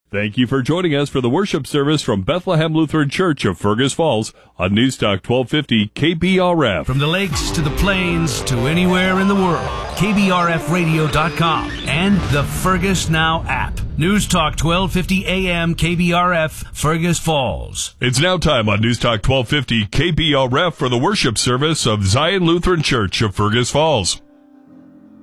Thank you for joining us for the worship service from Bethlehem Lutheran Church of Fergus Falls on News Talk 1250 KBRF. From the lakes to the plains to anywhere in the world, KBRFradio.com and the Fergus Now app. News Talk 1250 AM KBRF, Fergus Falls. It's now time on News Talk 1250 KBRF for the worship service of Zion Lutheran Church of Fergus Falls.